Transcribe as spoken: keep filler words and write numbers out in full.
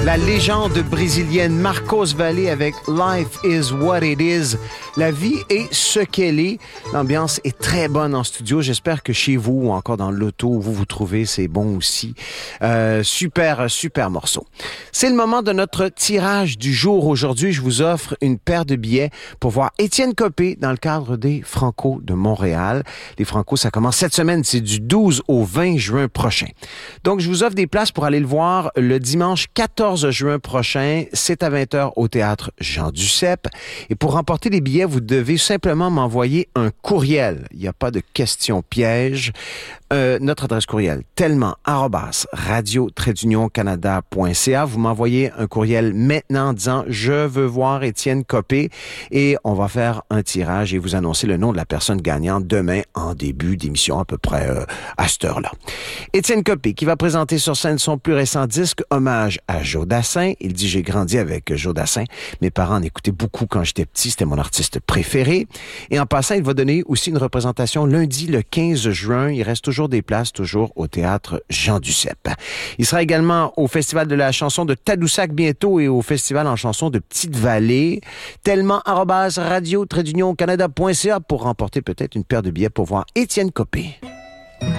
La légende brésilienne Marcos Valle avec Life is what it is. La vie est ce qu'elle est. L'ambiance est très bonne en studio. J'espère que chez vous ou encore dans l'auto où vous vous trouvez, c'est bon aussi. Euh, super, super morceau. C'est le moment de notre tirage du jour. Aujourd'hui, je vous offre une paire de billets pour voir Étienne Copé dans le cadre des Franco de Montréal. Les Franco, ça commence cette semaine. C'est du douze au vingt juin prochain. Donc, je vous offre des places pour aller le voir le dimanche quatorze juin prochain. C'est à vingt heures au théâtre Jean Duceppe. Et pour remporter les billets, vous devez simplement m'envoyer un courriel. Il n'y a pas de question piège. Euh, notre adresse courriel, tellement arobase radio trait d'union canada point c a. Vous m'envoyez un courriel maintenant en disant « Je veux voir Étienne Copé » et on va faire un tirage et vous annoncer le nom de la personne gagnante demain en début d'émission, à peu près euh, à cette heure-là. Étienne Copé qui va présenter sur scène son plus récent disque hommage à Joe Dassin. Il dit « J'ai grandi avec Joe Dassin. Mes parents en écoutaient beaucoup quand j'étais petit. C'était mon artiste préféré. » Et en passant, il va donner aussi une représentation lundi le quinze juin. Il reste toujours des places, toujours au théâtre Jean Duceppe. Il sera également au Festival de la chanson de Tadoussac bientôt et au Festival en chanson de Petite-Vallée. Tellement arobase radio trait d'union canada point c a pour remporter peut-être une paire de billets pour voir Étienne Copé.